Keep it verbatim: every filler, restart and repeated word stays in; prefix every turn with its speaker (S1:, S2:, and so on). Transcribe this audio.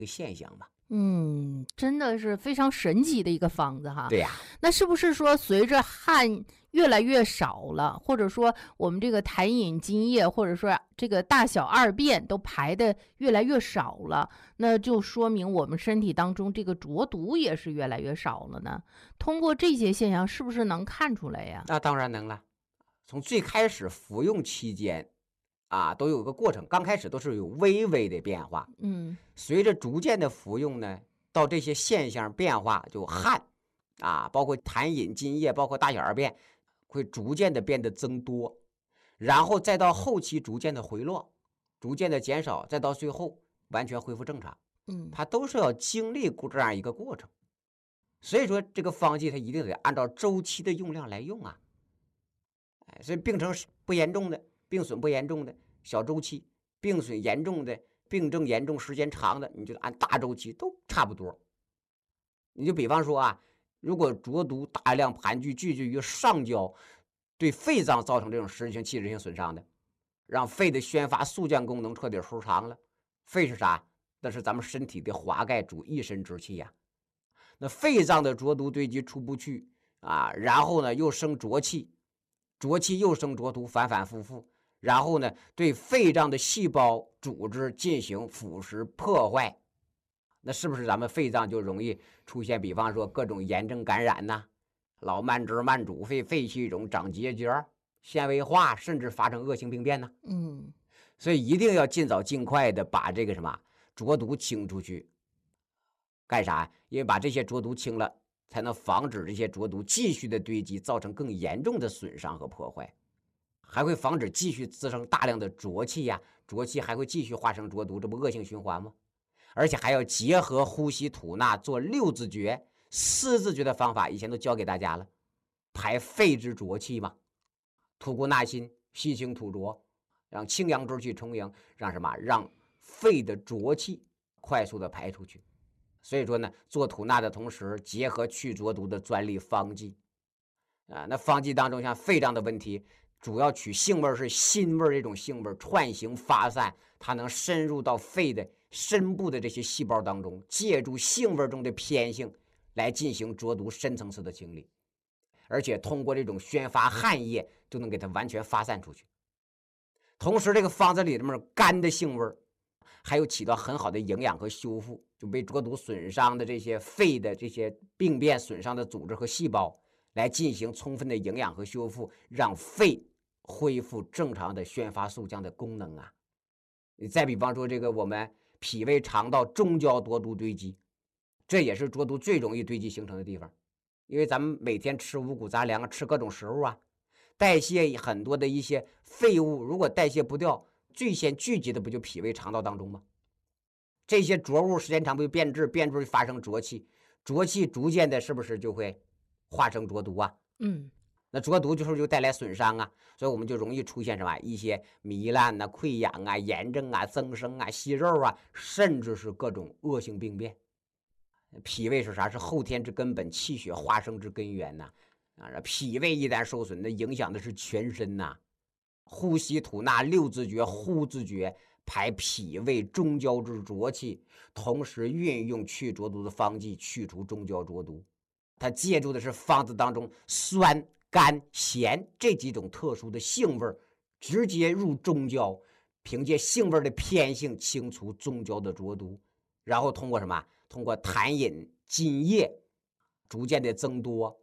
S1: 个现象嘛。
S2: 嗯，真的是非常神奇的一个方子哈。
S1: 对呀、
S2: 那是不是说随着汗越来越少了，或者说我们这个痰饮津液，或者说这个大小二便都排的越来越少了，那就说明我们身体当中这个浊毒也是越来越少了呢？通过这些现象，是不是能看出来呀？
S1: 那当然能了。从最开始服用期间啊，都有个过程，刚开始都是有微微的变化，
S2: 嗯
S1: 随着逐渐的服用呢，到这些现象变化，就汗啊，包括痰饮津液，包括大小二便，会逐渐的变得增多，然后再到后期逐渐的回落，逐渐的减少，再到最后完全恢复正常，
S2: 嗯
S1: 它都是要经历过这样一个过程。所以说，这个方剂它一定得按照周期的用量来用啊。哎，所以病程不严重的，病损不严重的小周期，病损严重的，病症严重时间长的，你就按大周期都差不多。你就比方说啊，如果浊毒大量盘踞聚集于上焦，对肺脏造成这种实质性器质性损伤的，让肺的宣发速降功能彻底失常了。肺是啥？那是咱们身体的华盖，主一身之气呀、那肺脏的浊毒堆积出不去啊，然后呢又生浊气，浊气又生浊毒，反反复复，然后呢对肺脏的细胞组织进行腐蚀破坏，那是不是咱们肺脏就容易出现，比方说各种炎症感染呐、老慢支、慢阻肺、肺气肿、长结节、纤维化，甚至发生恶性病变呢？
S2: 嗯
S1: 所以一定要尽早尽快的把这个什么浊毒清出去。干啥？因为把这些浊毒清了，才能防止这些浊毒继续的堆积，造成更严重的损伤和破坏，还会防止继续滋生大量的浊气呀、浊气还会继续化成浊毒，这不恶性循环吗？而且还要结合呼吸吐纳做六字诀、四字诀的方法，以前都教给大家了，排肺之浊气嘛，吐故纳新，吸清吐浊，让清阳之气充盈，让什么？让肺的浊气快速的排出去。所以说呢，做吐纳的同时，结合去浊毒的专利方剂啊。那方剂当中，像肺脏的问题，主要取性味是辛味这种性味，串行发散，它能深入到肺的深部的这些细胞当中，借助性味中的偏性来进行浊毒深层次的清理，而且通过这种宣发汗液，就能给它完全发散出去。同时，这个方子里面甘的性味还有起到很好的营养和修复，就被浊毒损伤的这些肺的这些病变损伤的组织和细胞，来进行充分的营养和修复，让肺恢复正常的宣发速降的功能啊。你再比方说这个我们脾胃肠道中焦浊毒堆积，这也是浊毒最容易堆积形成的地方。因为咱们每天吃五谷杂粮啊，吃各种食物啊，代谢很多的一些废物，如果代谢不掉，最先聚集的不就脾胃肠道当中吗？这些浊物时间长不就变质，变质发生浊气，浊气逐渐的是不是就会化成浊毒啊？
S2: 嗯
S1: 那浊毒就是就带来损伤啊，所以我们就容易出现什么一些糜烂呐、溃疡啊、炎症啊、增生啊、息肉啊，甚至是各种恶性病变。脾胃是啥？是后天之根本，气血化生之根源呐、啊。啊，脾胃一旦受损，那影响的是全身呐、啊。呼吸吐纳六字诀、呼字诀，排脾胃中焦之浊气，同时运用去浊毒的方剂，去除中焦浊毒。它借助的是方子当中酸、甘、咸这几种特殊的性味，直接入中焦，凭借性味的偏性清除中焦的浊毒，然后通过什么？通过痰饮津液逐渐的增多，